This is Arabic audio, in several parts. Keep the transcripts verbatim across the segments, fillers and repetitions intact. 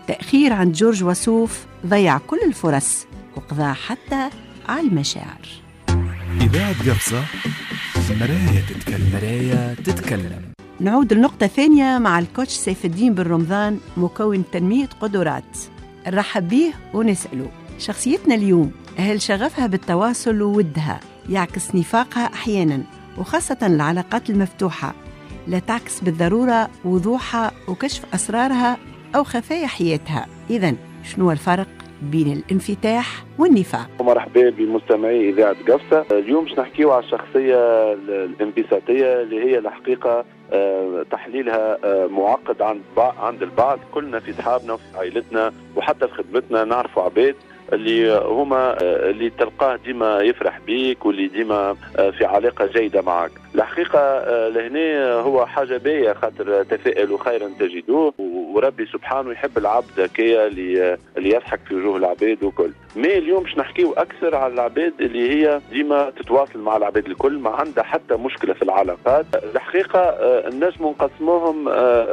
التأخير عند جورج وسوف ضيع كل الفرص وقضى حتى على المشاعر. إذاعة قفصة، مرايا تتكلم. مرايا تتكلم. نعود لنقطة ثانية مع الكوتش سيف الدين بن رمضان، مكون تنمية قدرات. نرحب به ونسأله شخصيتنا اليوم هل شغفها بالتواصل وودها يعكس نفاقها أحيانا، وخاصة العلاقات المفتوحة لا تعكس بالضرورة وضوحها وكشف أسرارها أو خفايا حياتها؟ إذن شنو الفرق بين الانفتاح والنفاق؟ مرحبا بمستمعي إذاعة قفصة. اليوم باش نحكيو على الشخصية الانبساطية اللي هي الحقيقة تحليلها معقد عند عند البعض. كلنا في صحابنا وفي عائلتنا وحتى في خدمتنا نعرفوا عباد اللي هما اللي تلقاه ديما يفرح بيك واللي ديما في علاقة جيدة معك. الحقيقة لهنا هو حاجة باهية، خاطر تفائلوا خيرا تجدوه، وربي سبحانه يحب العبد هكايا اللي اللي يضحك في وجوه العباد وكل. ما اليوم باش نحكيو أكثر على العباد اللي هي ديما تتواصل مع العباد الكل، ما عندها حتى مشكلة في العلاقات. الحقيقة الناس منقسموهم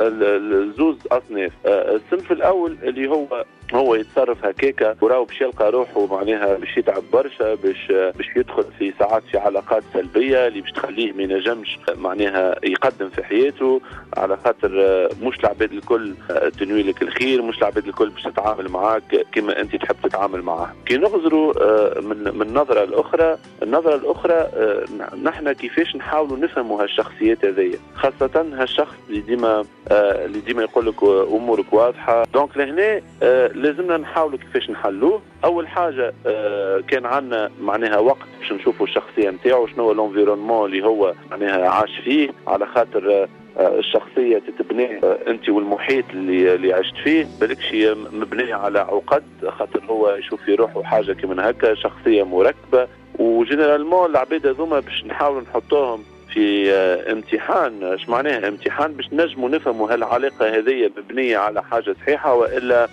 الزوز أصناف. الصنف الأول اللي هو هو يتصرف هكاكا وراو باش يلقى روحه معناها باش يتعب برشا، باش باش يدخل في ساعات في علاقات سلبيه اللي باش تخليه ما ينجمش معناها يقدم في حياته، على خاطر مش العباد الكل تنوي لك الخير، مش العباد الكل باش تتعامل معاك كما انت تحب تتعامل معاه. كي نغزروا من من النظره الاخرى، النظره الاخرى نحن كيفاش نحاولوا نفهموا هالشخصيات هذيا، خاصه هالشخص اللي ديما اللي ديما يقول لك امورك واضحه. دونك لهنا لازمنا نحاولوا كيفاش نحلوه. اول حاجه آه كان عندنا معناها وقت باش نشوفوا الشخصيه نتاعو، شنو هو الانفيرونمون اللي هو معناها عاش فيه، على خاطر آه الشخصيه تتبني آه انت والمحيط اللي اللي عشت فيه، بالكش مبنيه على عقد، خاطر هو يشوف في روحه حاجه كيما هكا، شخصيه مركبه. وجينيرالمون العباد هذوما باش نحاولوا نحطوهم في امتحان. اش معناها امتحان؟ باش نجموا نفهموا هل العلاقه هذه مبنيه على حاجه صحيحه والا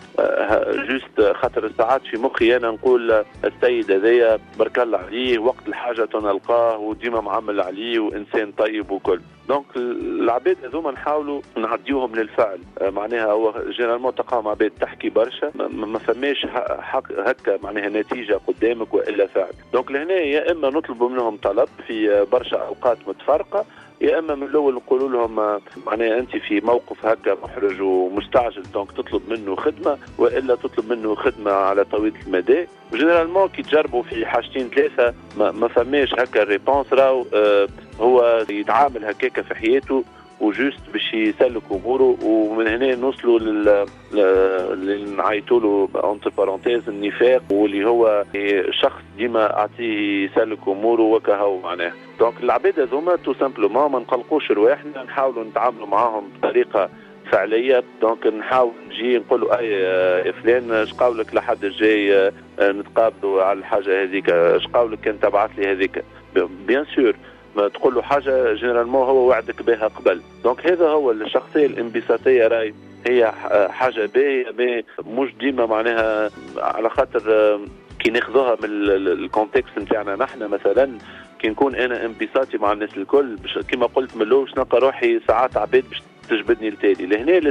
جوست خاطر ساعات في مخي انا نقول السيد هذايا برك الله عليه وقت الحاجه نلقاه وديما معامل عليه وانسان طيب وكل. دونك العباد هذوما نحاولوا نعديوهم للفعل. معناها هو جينيرالمون تلقاهم عباد تحكي برشا، ما فماش هكا معناها نتيجه قدامك والا فعل. دونك لهنا يا اما نطلب منهم طلب في برشا اوقات متفرقه، يا اما من الاول نقولوا لهم معناها انت في موقف هكا محرج ومستعجل، دونك تطلب منه خدمه والا تطلب منه خدمه على طويل المدى. وجينيرالمون كي تجربوا في حاجتين ثلاثه ما, ما فماش هكا الريبونس، راهو آه هو يتعامل هكاكا في حياته وجوست باش يسلك اموره. ومن هنا نوصلوا لل اللي نعيطوا له اونتر بارونتيز النفاق، واللي هو شخص ديما اعطيه يسلك اموره وكهو معناه. دونك العباد هذوما تو سامبلومون ما نقلقوش رواحنا، نحاولوا نتعاملوا معاهم بطريقه فعليه. دونك نحاول نجي نقولوا اي يا فلان اش قولك لحد الجاي نتقابلوا على الحاجه هذيك، اش قولك كان تبعث لي هذيك. بيان سور ما تقول له حاجه جينيرالمون هو وعدك بها قبل. دونك هذا هو الشخصيه الانبساطيه، راي هي حاجه باهيه مش ديما معناها، على خاطر كي ناخذوها من الكونتكست نتاعنا نحن. مثلا كي نكون انا انبساطي مع الناس الكل، كما قلت من الاول نلقى روحي ساعات عباد باش تجبدني لتالي. لهنا